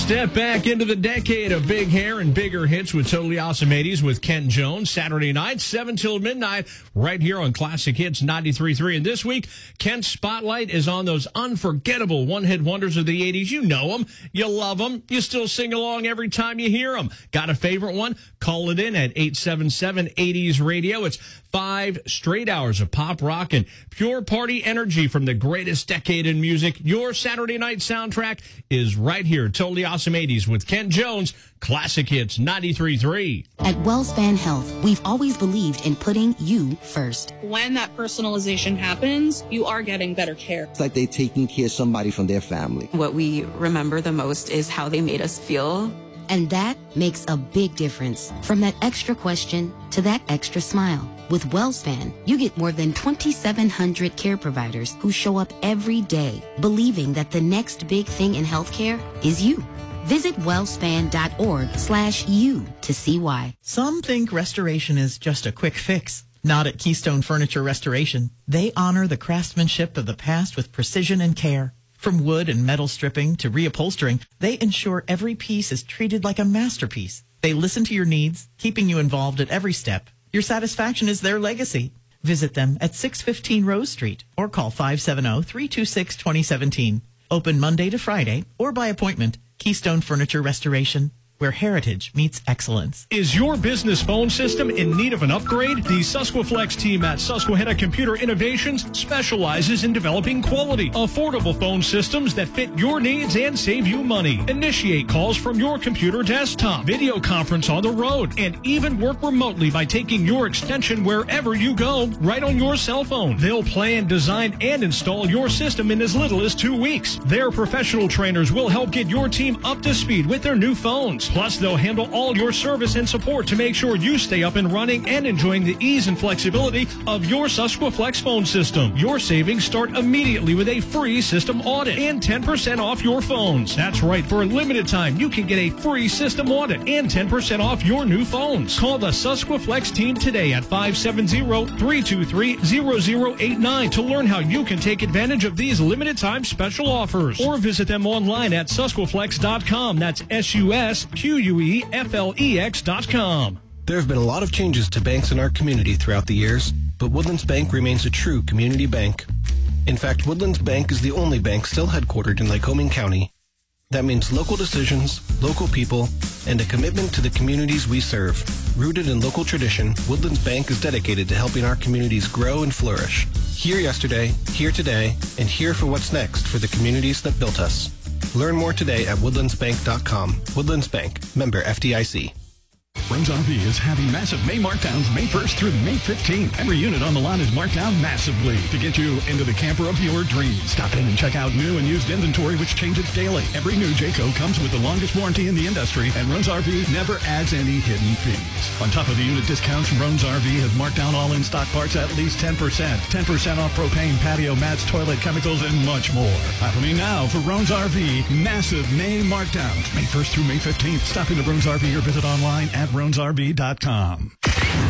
Step back into the decade of big hair and bigger hits with Totally Awesome 80s with Ken Jones. Saturday night, 7 till midnight, right here on Classic Hits 93.3. And this week, Ken's spotlight is on those unforgettable one-hit wonders of the 80s. You know them. You love them. You still sing along every time you hear them. Got a favorite one? Call it in at 877-80s-RADIO. It's 5 straight hours of pop rock and pure party energy from the greatest decade in music. Your Saturday night soundtrack is right here. Totally Awesome 80s with Ken Jones. Classic Hits 93.3. At WellSpan Health, we've always believed in putting you first. When that personalization happens, you are getting better care. It's like they're taking care of somebody from their family. What we remember the most is how they made us feel. And that makes a big difference. From that extra question to that extra smile. With WellSpan, you get more than 2,700 care providers who show up every day, believing that the next big thing in healthcare is you. Visit wellspan.org/you to see why. Some think restoration is just a quick fix. Not at Keystone Furniture Restoration. They honor the craftsmanship of the past with precision and care. From wood and metal stripping to reupholstering, they ensure every piece is treated like a masterpiece. They listen to your needs, keeping you involved at every step. Your satisfaction is their legacy. Visit them at 615 Rose Street or call 570-326-2017. Open Monday to Friday or by appointment. Keystone Furniture Restoration, where heritage meets excellence. Is your business phone system in need of an upgrade? The Susqueflex team at Susquehanna Computer Innovations specializes in developing quality, affordable phone systems that fit your needs and save you money. Initiate calls from your computer desktop, video conference on the road, and even work remotely by taking your extension wherever you go, right on your cell phone. They'll plan, design, and install your system in as little as 2 weeks. Their professional trainers will help get your team up to speed with their new phones. Plus, they'll handle all your service and support to make sure you stay up and running and enjoying the ease and flexibility of your Susqueflex phone system. Your savings start immediately with a free system audit and 10% off your phones. That's right, for a limited time, you can get a free system audit and 10% off your new phones. Call the Susqueflex team today at 570-323-0089 to learn how you can take advantage of these limited time special offers. Or visit them online at susqueflex.com. That's SUSQUEFLEX.com. There have been a lot of changes to banks in our community throughout the years, but Woodlands Bank remains a true community bank. In fact, Woodlands Bank is the only bank still headquartered in Lycoming County. That means local decisions, local people, and a commitment to the communities we serve. Rooted in local tradition, Woodlands Bank is dedicated to helping our communities grow and flourish. Here yesterday, here today, and here for what's next for the communities that built us. Learn more today at woodlandsbank.com. Woodlands Bank, member FDIC. Rose RV is having massive May markdowns May 1st through May 15th. Every unit on the lot is marked down massively to get you into the camper of your dreams. Stop in and check out new and used inventory, which changes daily. Every new Jayco comes with the longest warranty in the industry, and Rose RV never adds any hidden fees. On top of the unit discounts, Rose RV has marked down all in-stock parts at least 10%. 10% off propane, patio mats, toilet chemicals, and much more. Happening now for Rose RV. Massive May markdowns May 1st through May 15th. Stop into Rose RV or visit online at RonesRV.com.